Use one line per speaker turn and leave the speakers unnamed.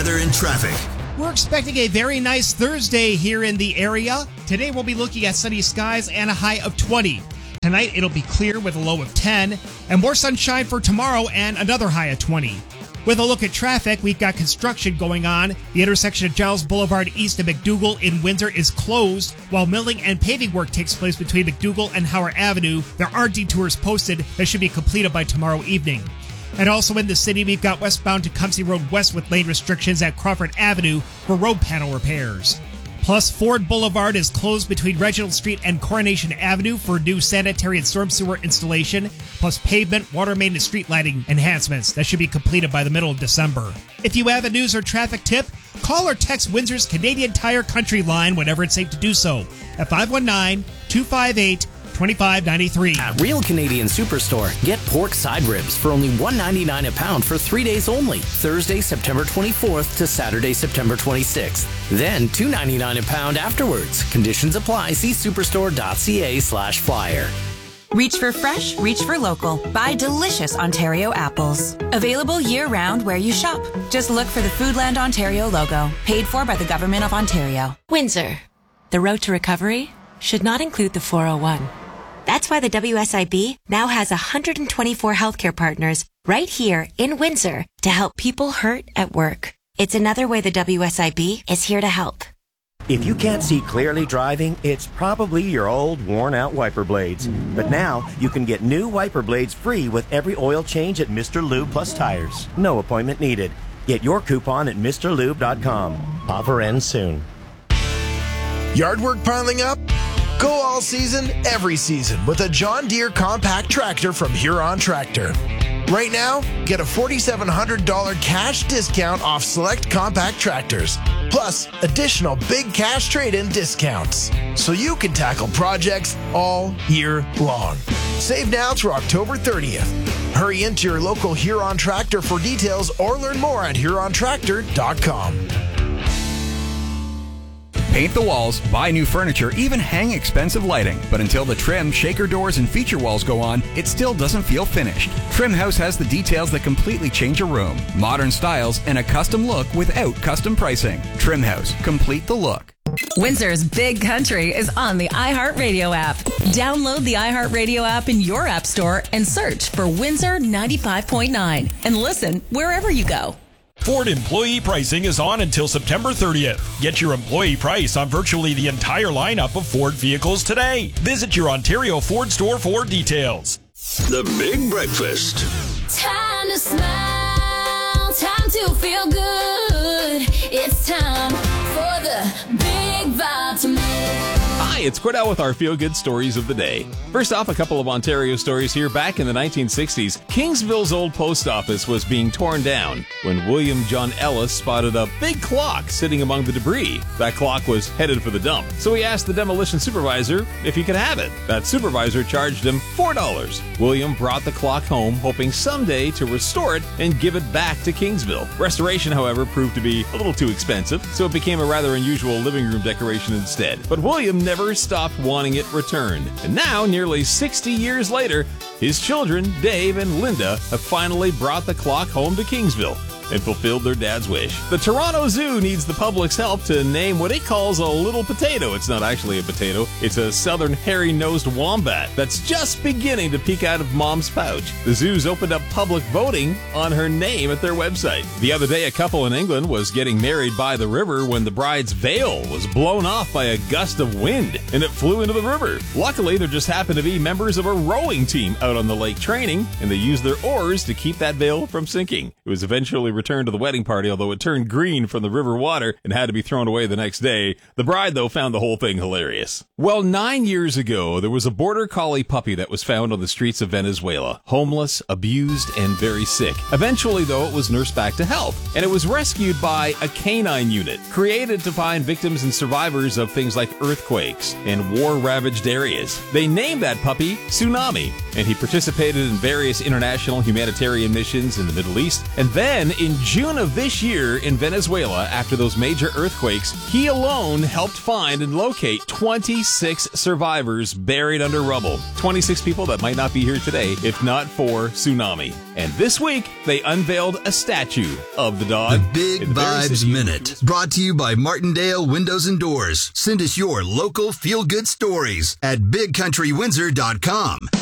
weather and traffic.
We're expecting a very nice Thursday here in the area. Today we'll be looking at sunny skies and a high of 20. Tonight it'll be clear with a low of 10, and more sunshine for tomorrow and another high of 20. With a look at traffic, we've got construction going on. The intersection of Giles Boulevard east of McDougal in Windsor is closed, while milling and paving work takes place between McDougal and Howard Avenue. There are detours posted that should be completed by tomorrow evening. And also in the city, we've got westbound Tecumseh Road West with lane restrictions at Crawford Avenue for road panel repairs. Plus, Ford Boulevard is closed between Reginald Street and Coronation Avenue for new sanitary and storm sewer installation, plus pavement, water main, and street lighting enhancements that should be completed by the middle of December. If you have a news or traffic tip, call or text Windsor's Canadian Tire Country line whenever it's safe to do so at 519-258-2593.
At Real Canadian Superstore, get pork side ribs for only $1.99 a pound for 3 days only, Thursday, September 24th to Saturday, September 26th. Then $2.99 a pound afterwards. Conditions apply. See superstore.ca/flyer.
Reach for fresh, reach for local. Buy delicious Ontario apples. Available year-round where you shop. Just look for the Foodland Ontario logo. Paid for by the Government of Ontario.
Windsor. The road to recovery should not include the 401. That's why the WSIB now has 124 healthcare partners right here in Windsor to help people hurt at work. It's another way the WSIB is here to help.
If you can't see clearly driving, it's probably your old, worn-out wiper blades. But now, you can get new wiper blades free with every oil change at Mr. Lube Plus Tires. No appointment needed. Get your coupon at MrLube.com. Offer ends soon.
Yard work piling up? Go all season, every season with a John Deere compact tractor from Huron Tractor. Right now, get a $4,700 cash discount off select compact tractors, plus additional big cash trade-in discounts, so you can tackle projects all year long. Save now through October 30th. Hurry into your local Huron Tractor for details or learn more at HuronTractor.com.
Paint the walls, buy new furniture, even hang expensive lighting. But until the trim, shaker doors, and feature walls go on, it still doesn't feel finished. Trim House has the details that completely change a room. Modern styles and a custom look without custom pricing. Trim House. Complete the look.
Windsor's Big Country is on the iHeartRadio app. Download the iHeartRadio app in your app store and search for Windsor 95.9 and listen wherever you go.
Ford employee pricing is on until September 30th. Get your employee price on virtually the entire lineup of Ford vehicles today. Visit your Ontario Ford store for details.
The Big Breakfast.
Time to smile, time to feel good. It's time for the Big Vitamin.
Hi, it's Cordell with our feel-good stories of the day. First off, a couple of Ontario stories here. Back in the 1960s, Kingsville's old post office was being torn down when William John Ellis spotted a big clock sitting among the debris. That clock was headed for the dump, so he asked the demolition supervisor if he could have it. That supervisor charged him $4. William brought the clock home, hoping someday to restore it and give it back to Kingsville. Restoration, however, proved to be a little too expensive, so it became a rather unusual living room decoration instead. But William never stopped wanting it returned. And now, nearly 60 years later, his children, Dave and Linda, have finally brought the clock home to Kingsville and fulfilled their dad's wish. The Toronto Zoo needs the public's help to name what it calls a little potato. It's not actually a potato. It's a southern hairy-nosed wombat that's just beginning to peek out of mom's pouch. The zoo's opened up public voting on her name at their website. The other day, a couple in England was getting married by the river when the bride's veil was blown off by a gust of wind, and it flew into the river. Luckily, there just happened to be members of a rowing team out on the lake training, and they used their oars to keep that veil from sinking. It was eventually returned to the wedding party, although it turned green from the river water and had to be thrown away the next day. The bride, though, found the whole thing hilarious. Well, 9 years ago, there was a border collie puppy that was found on the streets of Venezuela. Homeless, abused, and very sick. Eventually, though, it was nursed back to health, and it was rescued by a canine unit created to find victims and survivors of things like earthquakes and war-ravaged areas. They named that puppy Tsunami. and he participated in various international humanitarian missions in the Middle East. And then, in June of this year in Venezuela, after those major earthquakes, he alone helped find and locate 26 survivors buried under rubble. 26 people that might not be here today if not for tsunami. And this week, they unveiled a statue of the dog.
The Big Vibes Minute, brought to you by Martindale Windows and Doors. Send us your local feel-good stories at bigcountrywindsor.com.